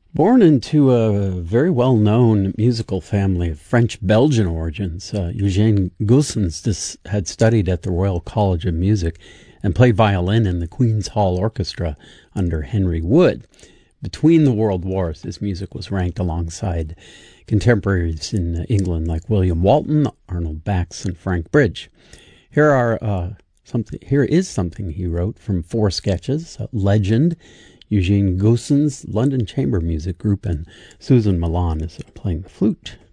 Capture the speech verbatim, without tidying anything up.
Born into a very well-known musical family of French-Belgian origins, uh, Eugene Goossens dis- had studied at the Royal College of Music and played violin in the Queen's Hall Orchestra under Henry Wood. Between the world wars, his music was ranked alongside contemporaries in England like William Walton, Arnold Bax, and Frank Bridge. Here are uh, something. Here is something he wrote from four sketches: uh, Legend, Eugene Goossens, London Chamber Music Group, and Susan Milan is playing the flute.